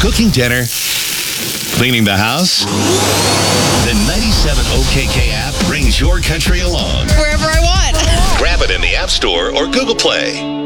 Cooking dinner? Cleaning the house? The 97 OKK app brings your country along. Wherever I want. Grab it in the App Store or Google Play.